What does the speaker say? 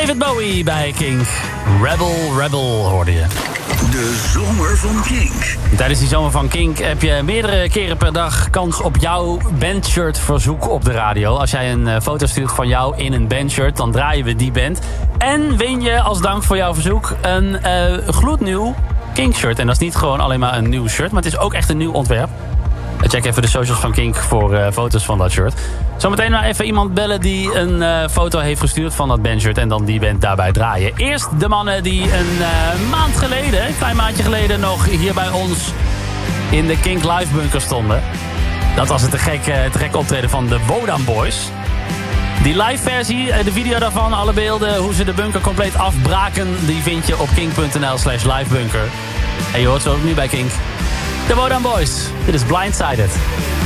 David Bowie bij Kink. Rebel hoorde je. De zomer van Kink. Tijdens die zomer van Kink heb je meerdere keren per dag kans op jouw bandshirt verzoek op de radio. Als jij een foto stuurt van jou in een bandshirt, dan draaien we die band. En win je als dank voor jouw verzoek een gloednieuw Kink shirt. En dat is niet gewoon alleen maar een nieuw shirt, maar het is ook echt een nieuw ontwerp. Check even de socials van Kink voor foto's van dat shirt. Zometeen maar even iemand bellen die een foto heeft gestuurd van dat bandshirt en dan die band daarbij draaien. Eerst de mannen die een maand geleden, een klein maandje geleden nog hier bij ons in de Kink Live Bunker stonden. Dat was het te gek optreden van de Wodan Boys. Die live versie, de video daarvan, alle beelden, hoe ze de bunker compleet afbraken, die vind je op kink.nl/livebunker. En je hoort ze ook nu bij Kink. De Wodan Boys. Dit is Blindsided.